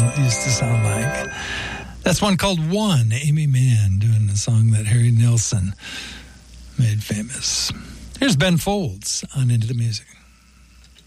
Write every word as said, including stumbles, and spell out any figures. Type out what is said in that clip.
used to sound like. That's one called One, Amy Mann doing a song that Harry Nilsson made famous. Here's Ben Folds on Into the Music.